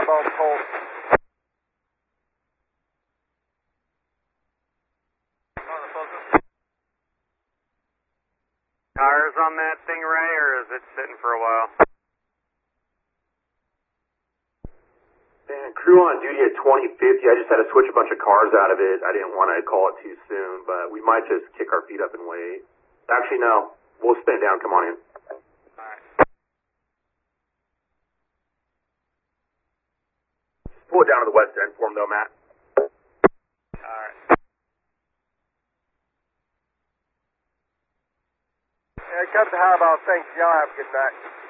Highball cold. Tires on that thing, Ray, or is it sitting for a while? Man, crew on duty at 2050. I just had to switch a bunch of cars out of it. I didn't want to call it too soon, but we might just kick our feet up and wait. Actually, no. We'll spin it down. Come on in. Alright. Pull it down to the west end for him, though, Matt. Alright. Yeah, Captain Highball, thanks. Y'all have a good night.